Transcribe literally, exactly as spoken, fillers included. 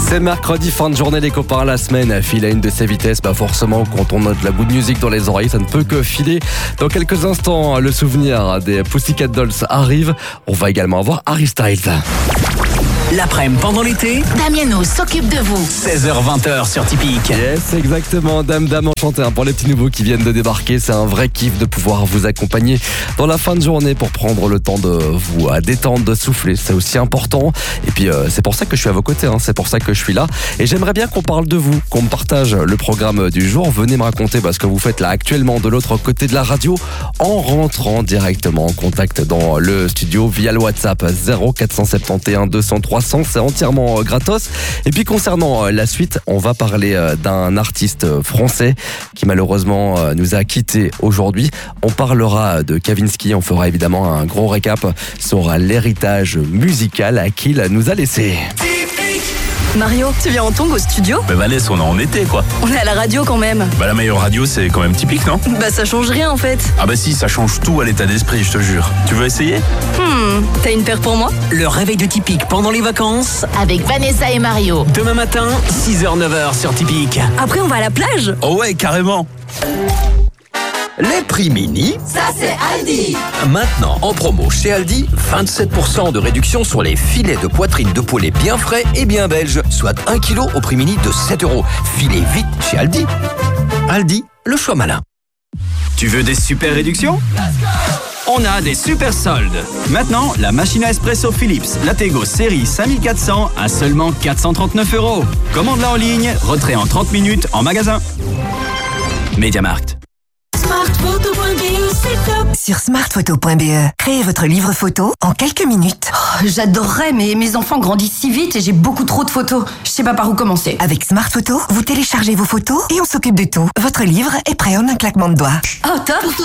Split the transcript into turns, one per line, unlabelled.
C'est mercredi, fin de journée les copains, la semaine file à une de ses vitesses. Bah forcément, quand on note la good music dans les oreilles, ça ne peut que filer. Dans quelques instants, le souvenir des Pussycat Dolls arrive. On va également avoir Harry Styles.
L'après-midi pendant l'été,
Damiano s'occupe de vous.
seize heures vingt sur Typique.
Yes, exactement. Dame, dame, enchanté. Hein. Pour les petits nouveaux qui viennent de débarquer, c'est un vrai kiff de pouvoir vous accompagner dans la fin de journée pour prendre le temps de vous à détendre, de souffler. C'est aussi important. Et puis, euh, c'est pour ça que je suis à vos côtés. Hein. C'est pour ça que je suis là. Et j'aimerais bien qu'on parle de vous, qu'on me partage le programme du jour. Venez me raconter bah, ce que vous faites là actuellement de l'autre côté de la radio en rentrant directement en contact dans le studio via le WhatsApp zéro quatre cent soixante-onze deux cents trois cents. C'est entièrement gratos. Et puis concernant la suite, on va parler d'un artiste français qui malheureusement nous a quittés aujourd'hui. On parlera de Kavinsky, on fera évidemment un gros récap sur l'héritage musical qu'il nous a laissé.
Mario, tu viens en tongs au studio?
Bah Vanessa, on est en été quoi.
On est à la radio quand même.
Bah la meilleure radio c'est quand même Typique, non?
Bah ça change rien en fait.
Ah bah si, ça change tout à l'état d'esprit, je te jure. Tu veux essayer?
Hmm, t'as une paire pour moi?
Le réveil de Typique pendant les vacances,
Avec Vanessa et Mario.
demain matin, six heures neuf sur Typique.
Après on va à la plage?
Oh ouais, carrément.
Les prix mini,
Ça c'est Aldi.
maintenant en promo chez Aldi, vingt-sept pour cent de réduction sur les filets de poitrine de poulet bien frais et bien belges, soit un kilo au prix mini de sept euros. Filez vite chez Aldi. Aldi, le choix malin.
Tu veux des super réductions? On a des super soldes. Maintenant, la machine à espresso Philips Lattego série cinq mille quatre cents à seulement quatre cent trente-neuf euros. Commande-la en ligne, retrait en trente minutes en magasin. MediaMarkt.
Sur smartphoto point b e, créez votre livre photo en quelques minutes.
Oh, j'adorerais, mais mes enfants grandissent si vite et j'ai beaucoup trop de photos. Je sais pas par où commencer.
Avec Smartphoto, vous téléchargez vos photos et on s'occupe de tout. Votre livre est prêt en un claquement de doigts.
Oh, top!